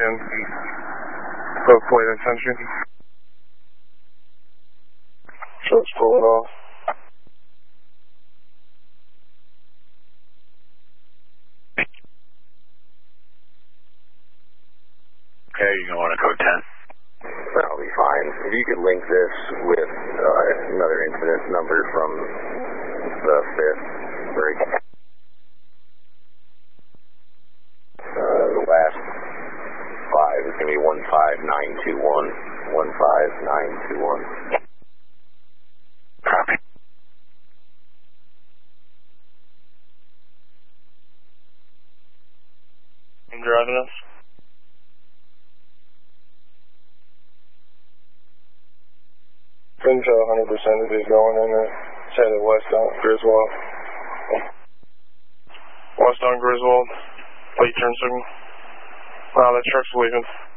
again. Both plate attention. Truck's pulling off. Okay, you going to code 10? That'll be fine. If you could link this with another incident number from the 5th break. The last 5 is going to be 15921. 15921. Copy. I'm driving us. Couldn't tell 100% if he's going in there. It's headed west on Griswold. West on Griswold. Late turn signal. Wow, that truck's leaving.